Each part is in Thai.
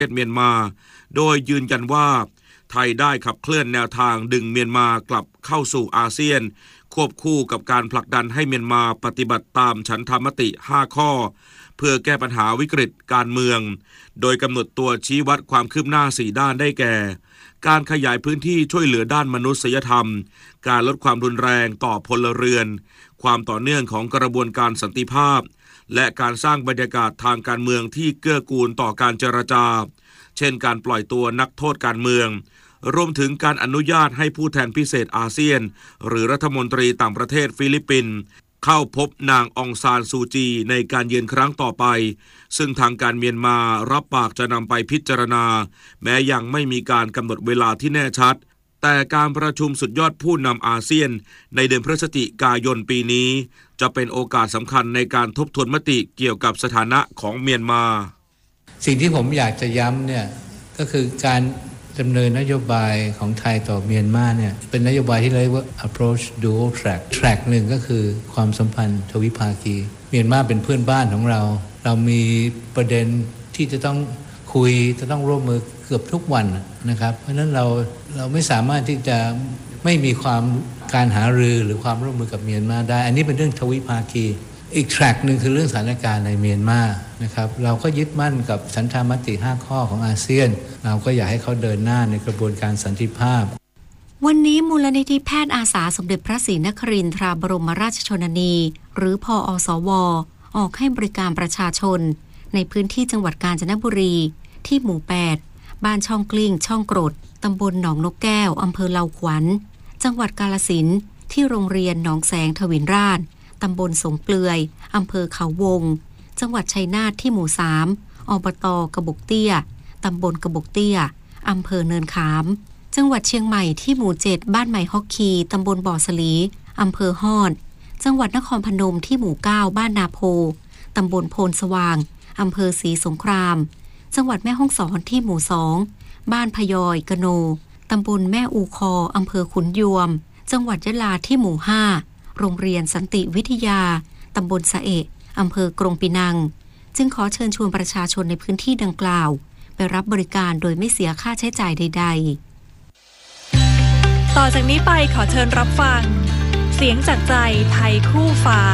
เมียนมาโดยยืนยันว่าไทยได้ขับเคลื่อนแนวทางดึงเมียนมากลับเข้าสู่อาเซียนควบคู่กับการผลักดันให้เมียนมาปฏิบัติตามฉันทามติ5ข้อเพื่อแก้ปัญหาวิกฤตการเมืองโดยกำหนดตัวชี้วัดความคืบหน้า4ด้านได้แก่การขยายพื้นที่ช่วยเหลือด้านมนุษยธรรมการลดความรุนแรงต่อพลเรือนความต่อเนื่องของกระบวนการสันติภาพและการสร้างบรรยากาศทางการเมืองที่เกื้อกูลต่อการเจรจาเช่นการปล่อยตัวนักโทษการเมืองรวมถึงการอนุญาตให้ผู้แทนพิเศษอาเซียนหรือรัฐมนตรีต่างประเทศฟิลิปปินส์เข้าพบนางองซานซูจีในการเยือนครั้งต่อไปซึ่งทางการเมียนมารับปากจะนำไปพิจารณาแม้ยังไม่มีการกำหนดเวลาที่แน่ชัดแต่การประชุมสุดยอดผู้นำอาเซียนในเดือนพฤศจิกายนปีนี้จะเป็นโอกาสสำคัญในการทบทวนมติเกี่ยวกับสถานะของเมียนมาสิ่งที่ผมอยากจะย้ำเนี่ยก็คือการดำเนินนโยบายของไทยต่อเมียนมาเนี่ยเป็นนโยบายที่เรียกว่า approach dual track หนึ่งก็คือความสัมพันธ์ทวิภาคีเมียนมาเป็นเพื่อนบ้านของเรามีประเด็นที่จะต้องคุยจะต้องร่วมมือเกือบทุกวันนะครับเพราะฉะนั้นเราไม่สามารถที่จะไม่มีการหารือหรือความร่วมมือกับเมียนมาได้อันนี้เป็นเรื่องทวิภาคีอีกแทร็กหนึ่งคือเรื่องสถานการณ์ในเมียนมานะครับเราก็ยึดมั่นกับฉันทามติ5ข้อของอาเซียนเราก็อยากให้เขาเดินหน้าในกระบวนการสันติภาพวันนี้มูลนิธิแพทย์อาสาสมเด็จพระศรีนครินทราบรมราชชนนีหรือพอสวออกให้บริการประชาชนในพื้นที่จังหวัดกาญจนบุรีที่หมู่8บ้านช่องกลิ้งช่องกรดตำบลหนองนกแก้วอำเภอเลาขวัญจังหวัดกาฬสินธุ์ที่โรงเรียนหนองแสงทวินราชตำบลสงเปลือยอำเภอเขาวงจังหวัดชัยนาทที่หมู่3อบต.กระบอกเตี้ยตำบลกระบอกเตี้ยอำเภอเนินขามจังหวัดเชียงใหม่ที่หมู่7บ้านใหม่ฮอกคีตำบลบ่อสลีอำเภอฮอดจังหวัดนครพนมที่หมู่9บ้านนาโพตำบลโพนสว่างอำเภอศรีสงครามจังหวัดแม่ฮ่องสอนที่หมู่2บ้านพยอยกะโนตำบลแม่อูคออำเภอขุนยวมจังหวัดยะลาที่หมู่5โรงเรียนสันติวิทยาตำบลสะเอะอำเภอกรงปีนังจึงขอเชิญชวนประชาชนในพื้นที่ดังกล่าวไปรับบริการโดยไม่เสียค่าใช้จ่ายใดๆต่อจากนี้ไปขอเชิญรับฟังเสียงจากใจไทยคู่ฟ้า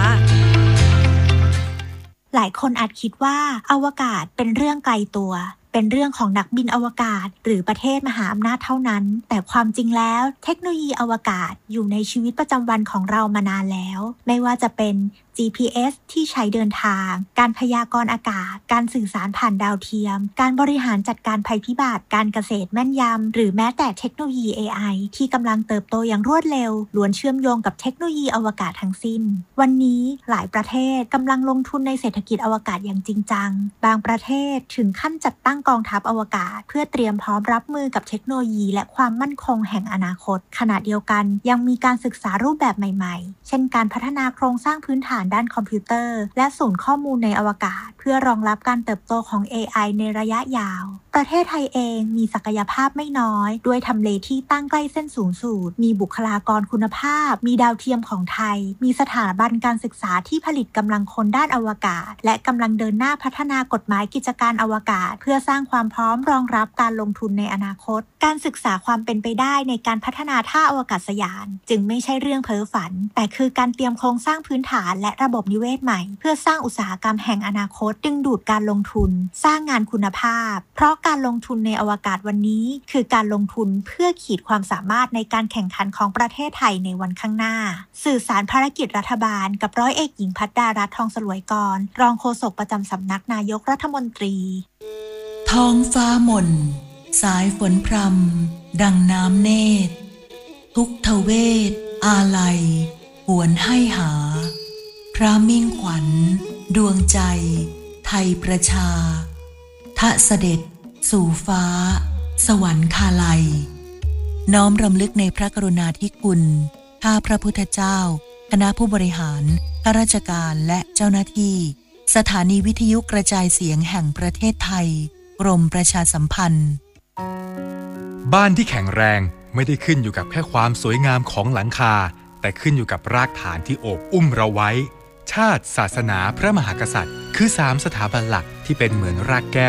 หลายคนอาจคิดว่าอวกาศเป็นเรื่องไกลตัวเป็นเรื่องของนักบินอวกาศหรือประเทศมหาอำนาจเท่านั้นแต่ความจริงแล้วเทคโนโลยีอวกาศอยู่ในชีวิตประจำวันของเรามานานแล้วไม่ว่าจะเป็น GPS ที่ใช้เดินทางการพยากรณ์อากาศการสื่อสารผ่านดาวเทียมการบริหารจัดการภัยพิบัติการเกษตรแม่นยำหรือแม้แต่เทคโนโลยี AI ที่กำลังเติบโตอย่างรวดเร็วล้วนเชื่อมโยงกับเทคโนโลยีอวกาศทั้งสิ้นวันนี้หลายประเทศกำลังลงทุนในเศรษฐกิจอวกาศอย่างจริงจังบางประเทศถึงขั้นจัดตั้งกองทัพอวกาศเพื่อเตรียมพร้อมรับมือกับเทคโนโลยีและความมั่นคงแห่งอนาคตขณะเดียวกันยังมีการศึกษารูปแบบใหม่ๆเช่นการพัฒนาโครงสร้างพื้นฐานด้านคอมพิวเตอร์และศูนย์ข้อมูลในอวกาศเพื่อรองรับการเติบโตของ AI ในระยะยาวประเทศไทยเองมีศักยภาพไม่น้อยด้วยทำเลที่ตั้งใกล้เส้นศูนย์สูตรมีบุคลากรคุณภาพมีดาวเทียมของไทยมีสถาบันการศึกษาที่ผลิตกำลังคนด้านอวกาศและกำลังเดินหน้าพัฒนากฎหมายกิจการอวกาศเพื่อสร้างความพร้อมรองรับการลงทุนในอนาคตการศึกษาความเป็นไปได้ในการพัฒนาท่าอวกาศยานจึงไม่ใช่เรื่องเพ้อฝันแต่คือการเตรียมโครงสร้างพื้นฐานและระบบนิเวศใหม่เพื่อสร้างอุตสาหกรรมแห่งอนาคตดึงดูดการลงทุนสร้างงานคุณภาพเพราะการลงทุนในอวกาศวันนี้คือการลงทุนเพื่อขีดความสามารถในการแข่งขันของประเทศไทยในวันข้างหน้าสื่อสารภารกิจรัฐบาลกับร้อยเอกหญิงภัทรดารัตน์ทองสลวยกรรองโฆษกประจำสำนักนายกรัฐมนตรีท้องฟ้าหม่นสายฝนพรำดังน้ำเนตรทุกทเวทอาลัยหวนให้หาพระมิ่งขวัญดวงใจไทยประชาทะเสด็จสู่ฟ้าสวรรคาลัยน้อมรำลึกในพระกรุณาธิคุณข้าพระพุทธเจ้าคณะผู้บริหารข้าราชการและเจ้าหน้าที่สถานีวิทยุกระจายเสียงแห่งประเทศไทยกรมประชาสัมพันธ์บ้านที่แข็งแรงไม่ได้ขึ้นอยู่กับแค่ความสวยงามของหลังคาแต่ขึ้นอยู่กับรากฐานที่โอบอุ้มเราไว้ชาติศาสนาพระมหากษัตริย์คือ3สถาบันหลักที่เป็นเหมือนรากแก้ว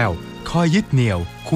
คอยยึดเหนี่ยว